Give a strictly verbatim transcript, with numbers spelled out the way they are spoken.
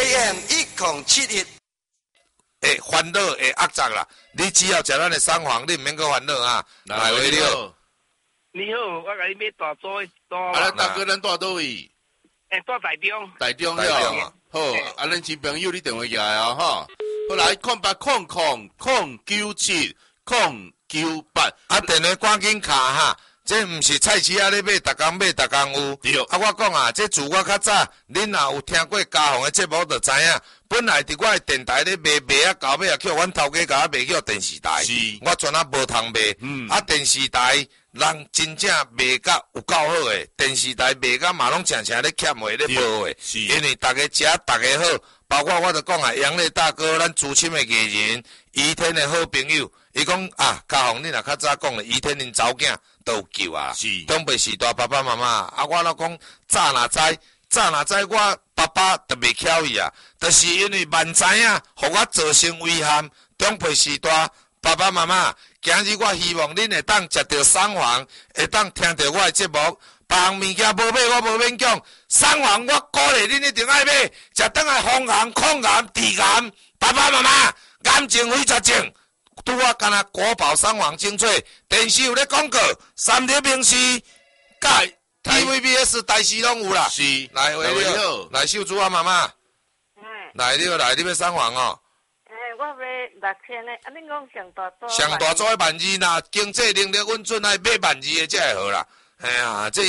A M 一零七一。 会烦恼会压榨啦，你只要食咱的三黄，你唔免阁烦恼啊。来位你好， 你好，我甲你买大租的大。 啊，咱大哥咱住倒位？ 诶，住台中。 台中台中啊，好，啊，咱新朋友你电话起来啊，哈，好来，空八空空空九七空九八， 啊，电话赶紧卡哈。这毋是菜市仔咧买，逐工买逐工有。 对。 啊，我讲啊，这自我较早，恁若有听过家访的节目，就知影。本来伫我的电台咧卖卖啊，到尾啊，叫阮头家甲我卖叫电视台。 是。 我全啊无通卖。嗯。啊，电视台人真正卖甲有够好诶，电视台卖甲嘛拢常常咧欠货咧无货。 是。 因为逐个食逐个好，包括我就讲啊，杨烈大哥，咱资深的艺人，倚天的好朋友，伊讲啊，家访你若较早讲咧，倚天恁查某囝。都有救啊！ 是， 东北时代爸爸妈妈啊，我老讲早若知，早若知我爸爸特别巧伊啊，就是因为万知影，互我造成危险。东北时代爸爸妈妈，今日我希望恁会当食到三黄，会当听到我的节目。别项物件无买，我无勉强。三黄我鼓励恁一定爱买，食等来防癌、抗癌、治癌。爸爸妈妈，癌症非常症。拄我干那国宝三黄精粹，电视有咧广告，三立明视、甲 T V B S 台视拢有啦。 是， 来，喂，你好，来秀珠啊，妈妈。 嗯。 来，你好，来，你要三黄哦。 诶，我要六千的，啊，恁讲上大组。 上大组的万二，若经济能力稳准，爱买万二的才会好啦。哎呀，这。